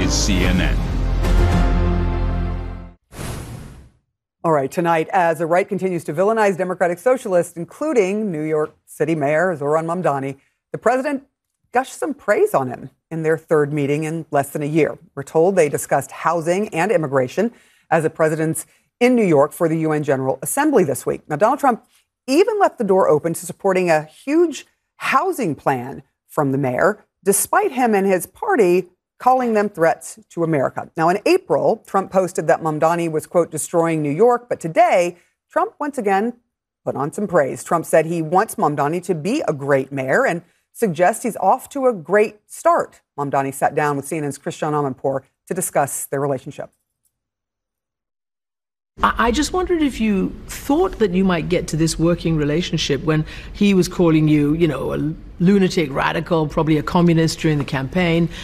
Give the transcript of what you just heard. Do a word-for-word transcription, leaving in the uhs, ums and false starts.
is C N N. All right, tonight, as the right continues to villainize Democratic socialists, including New York City Mayor Zohran Mamdani, the president gushed some praise on him in their third meeting in less than a year. We're told they discussed housing and immigration as the president's in New York for the U N General Assembly this week. Now, Donald Trump even left the door open to supporting a huge housing plan from the mayor, despite him and his party calling them threats to America. Now, in April, Trump posted that Mamdani was, quote, destroying New York. But today, Trump once again put on some praise. Trump said he wants Mamdani to be a great mayor and suggests he's off to a great start. Mamdani sat down with C N N's Christiane Amanpour to discuss their relationship. I just wondered if you thought that you might get to this working relationship when he was calling you, you know, a lunatic radical, probably a communist during the campaign.